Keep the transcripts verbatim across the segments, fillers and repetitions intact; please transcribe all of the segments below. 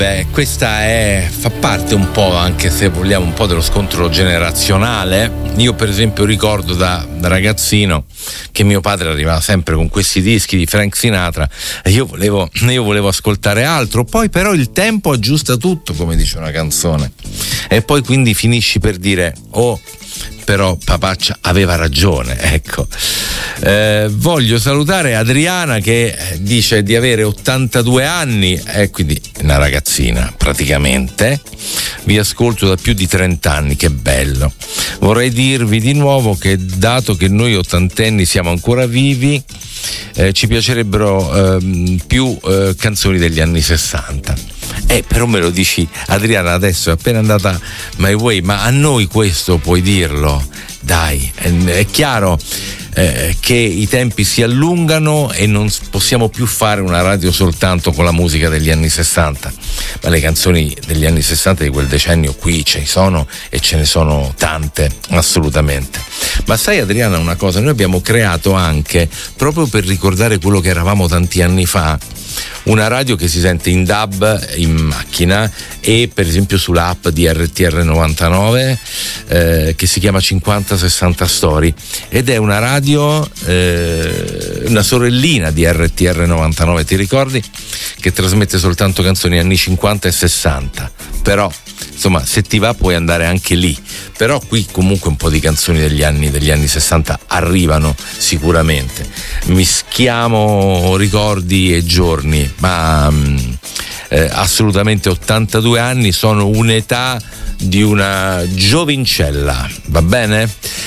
Beh, questa è fa parte un po', anche se vogliamo, un po' dello scontro generazionale. Io per esempio ricordo da, da ragazzino che mio padre arrivava sempre con questi dischi di Frank Sinatra e io volevo, io volevo ascoltare altro. Poi però il tempo aggiusta tutto, come dice una canzone, e poi quindi finisci per dire: oh, però papaccia aveva ragione, ecco. Eh, voglio salutare Adriana che dice di avere ottantadue anni, e eh, quindi una ragazzina praticamente. Vi ascolto da più di trenta anni, che bello. Vorrei dirvi di nuovo che, dato che noi ottantenni siamo ancora vivi, eh, ci piacerebbero eh, più eh, canzoni degli anni sessanta. Eh, però me lo dici, Adriana, adesso è appena andata My Way, ma a noi questo puoi dirlo? Dai, è, è chiaro eh, che i tempi si allungano e non possiamo più fare una radio soltanto con la musica degli anni sessanta, ma le canzoni degli anni sessanta di quel decennio qui ce ne sono, e ce ne sono tante, assolutamente. Ma sai, Adriana, una cosa, noi abbiamo creato anche, proprio per ricordare quello che eravamo tanti anni fa, una radio che si sente in D A B in macchina e per esempio sull'app di R T R novantanove eh, che si chiama cinquanta sessanta Story, ed è una radio eh, una sorellina di R T R novantanove, ti ricordi? Che trasmette soltanto canzoni anni cinquanta e sessanta, però insomma se ti va puoi andare anche lì. Però qui comunque un po' di canzoni degli anni degli anni sessanta arrivano sicuramente. Mischiamo ricordi e giorni, ma eh, assolutamente ottantadue anni sono un'età di una giovincella, va bene?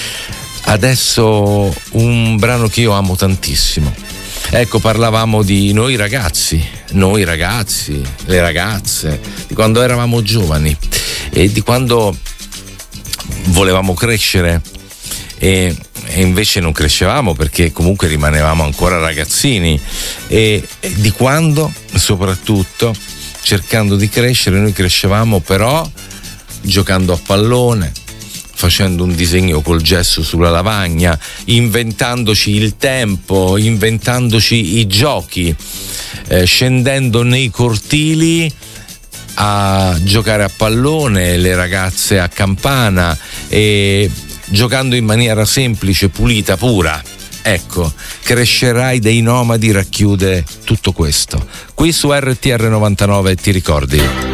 Adesso un brano che io amo tantissimo. Ecco, parlavamo di noi ragazzi, noi ragazzi, le ragazze, di quando eravamo giovani e di quando volevamo crescere e, e invece non crescevamo perché comunque rimanevamo ancora ragazzini, e, e di quando soprattutto cercando di crescere noi crescevamo però giocando a pallone, facendo un disegno col gesso sulla lavagna, inventandoci il tempo, inventandoci i giochi, eh, scendendo nei cortili a giocare a pallone, le ragazze a campana, e giocando in maniera semplice, pulita, pura. Ecco, Crescerai dei Nomadi racchiude tutto questo. Qui su R T R novantanove, ti ricordi?